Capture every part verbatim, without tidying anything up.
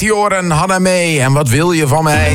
Meteoren, Hanna mee. En wat wil je van mij?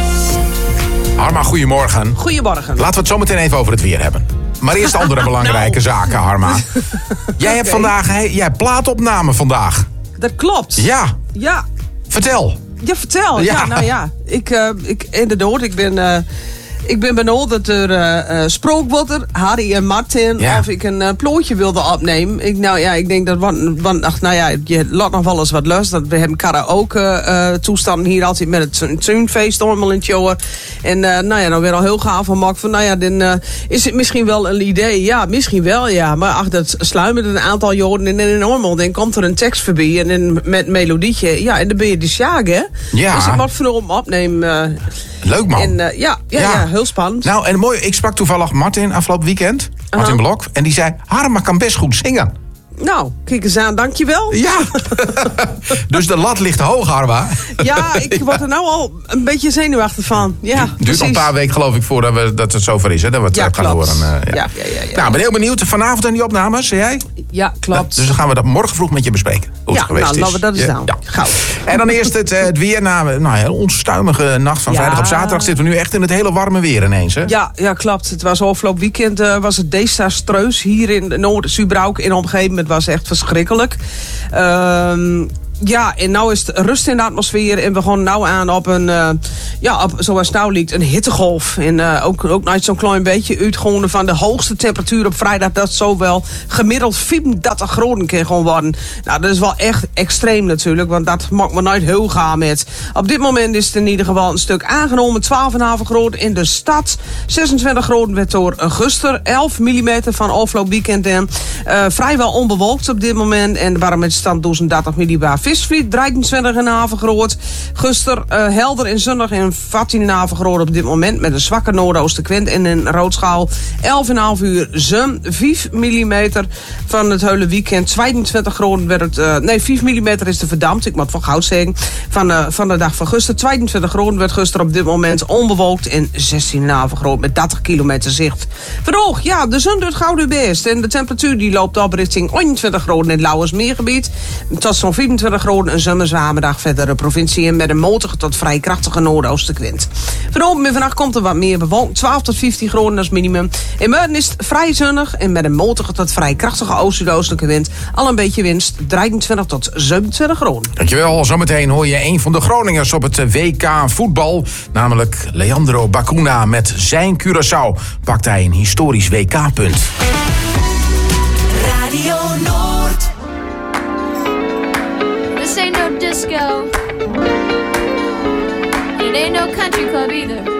Harma, goedemorgen. Goedemorgen. Laten we het zo meteen even over het weer hebben. Maar eerst andere belangrijke nou. zaken, Harma. Jij hebt okay. vandaag hey, jij hebt plaatopname vandaag. Dat klopt. Ja. Ja. Vertel. Ja, vertel. Ja, ja nou ja. Ik, uh, ik, inderdaad, ik ben... Uh, Ik ben benaderd door uh, uh, Sprookwater, Harry en Martin, ja. of ik een uh, plootje wilde opnemen. Ik, nou ja, ik denk dat, want, want ach, nou ja, je laat nog wel eens wat lust. Dat we hebben karaoke uh, toestanden hier altijd met het tuinfeest allemaal in het jongen. En uh, nou ja, dan weer al heel gaaf van mak van, nou ja, dan uh, is het misschien wel een idee. Ja, misschien wel, ja. Maar ach, dat sluimert een aantal jaren en in normaal, dan komt er een tekst voorbij en dan met melodietje. Ja, en dan ben je de sjaag, hè? Ja. Dus ik mag van opnemen. Uh, Leuk man. En, uh, ja, ja, ja. ja, heel spannend. Nou, en mooi, ik sprak toevallig Martin afgelopen weekend. Martin uh-huh. Blok. En die zei, Harma kan best goed zingen. Nou, kijk eens aan, dankjewel. Ja. Dus de lat ligt hoog, Harma. Ja, ik word er nou al een beetje zenuwachtig van. Ja, Het duurt nog een paar weken, geloof ik, voordat we, dat het zover is. Hè? Dat we het ja, gaan klopt. horen. Uh, ja. Ja, ja, ja, ja. Nou, ik ben heel benieuwd. Vanavond en die opnames, zei jij? Ja, klopt. Dus dan gaan we dat morgen vroeg met je bespreken. Hoe ja, het geweest nou, laten we dat eens ja. doen. Ja. Gauw. En dan eerst het, het weer na nou, een onstuimige nacht van ja. vrijdag op zaterdag. Zitten we nu echt in het hele warme weer ineens, hè? Ja, ja klopt. Het was afgelopen weekend uh, was het desastreus hier in Noord-Subrauk in de omgeving. Het was echt verschrikkelijk. Um, Ja, en nou is het rust in de atmosfeer. En we gaan nou aan op een, uh, ja, op, zoals nou lijkt, een hittegolf. En uh, ook, ook nou zo'n klein beetje uitgewonnen van de hoogste temperatuur op vrijdag. Dat zo wel gemiddeld vierendertig graden kan gewoon worden. Nou, dat is wel echt extreem natuurlijk. Want dat mag me nooit heel gaan met. Op dit moment is het in ieder geval een stuk aangenomen. twaalf komma vijf graden in de stad. zesentwintig graden werd door Guster. elf millimeter van afgelopen weekend. En uh, vrijwel onbewolkt op dit moment. En de barometerstand drieëndertig millibar. Visvliet, drieëntwintig komma vijf graden. Guster, uh, helder en zonnig en veertien komma vijf graden op dit moment. Met een zwakke noordoostenwind en een roodschaal. elf komma vijf uur zon, vijf millimeter van het hele weekend. tweeëntwintig graden werd het, uh, nee, vijf millimeter is te verdampt. Ik moet van goud zeggen. Van, uh, van de dag van Guster. tweeëntwintig graden werd Guster op dit moment onbewolkt. En zestien komma vijf graden met dertig kilometer zicht. Verhoog, ja, de zon doet gouden best. En de temperatuur die loopt op richting eenentwintig graden in het Lauwersmeergebied. Tot zo'n vierentwintig graden een zomerzwame dag verder de provincie in met een matige tot vrij krachtige noordoostenwind. Vanavond en vannacht komt er wat meer bewolkt. twaalf tot vijftien graden als minimum. In Muiden is het vrij zonnig en met een matige tot vrij krachtige oost-zuidoostelijke wind. Al een beetje winst, drieëntwintig tot zevenentwintig graden. Dankjewel. Zometeen hoor je een van de Groningers op het W K voetbal. Namelijk Leandro Bacuna. Met zijn Curaçao pakt hij een historisch W K-punt. Radio Noord. This ain't no disco. It ain't no country club either.